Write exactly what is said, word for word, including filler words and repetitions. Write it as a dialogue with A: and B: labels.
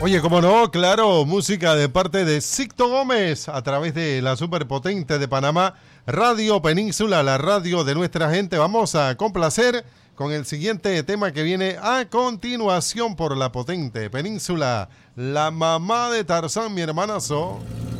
A: Oye, cómo no, claro, música de parte de Sixto Gómez a través de la superpotente de Panamá, Radio Península, la radio de nuestra gente. Vamos a complacer con el siguiente tema que viene a continuación por la potente Península, la mamá de Tarzán, mi hermanazo.